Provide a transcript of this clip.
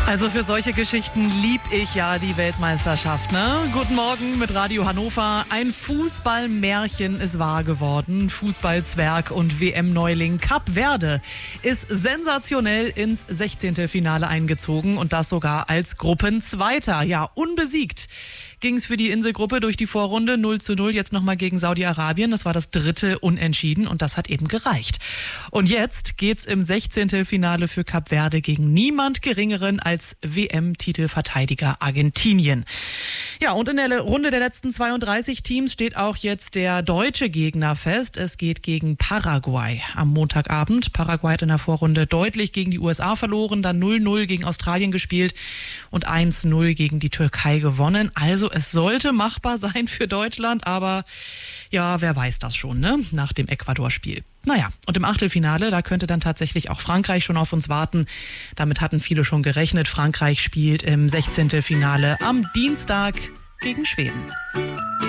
Also für solche Geschichten lieb ich ja die Weltmeisterschaft, ne? Guten Morgen mit Radio Hannover. Ein Fußballmärchen ist wahr geworden. Fußballzwerg und WM-Neuling Kap Verde ist sensationell ins 16. Finale eingezogen und das sogar als Gruppenzweiter. Ja, unbesiegt ging es für die Inselgruppe durch die Vorrunde 0:0, jetzt nochmal gegen Saudi-Arabien. Das war das 3. Unentschieden und das hat eben gereicht. Und jetzt geht's im 16. Finale für Kap Verde gegen niemand Geringeren als WM-Titelverteidiger Argentinien. Ja, und in der Runde der letzten 32 Teams steht auch jetzt der deutsche Gegner fest. Es geht gegen Paraguay am Montagabend. Paraguay hat in der Vorrunde deutlich gegen die USA verloren, dann 0:0 gegen Australien gespielt und 1:0 gegen die Türkei gewonnen. Also es sollte machbar sein für Deutschland, aber ja, wer weiß das schon, ne? Nach dem Ecuador-Spiel. Naja, und im Achtelfinale, da könnte dann tatsächlich auch Frankreich schon auf uns warten. Damit hatten viele schon gerechnet. Frankreich spielt im 16. Finale am Dienstag gegen Schweden.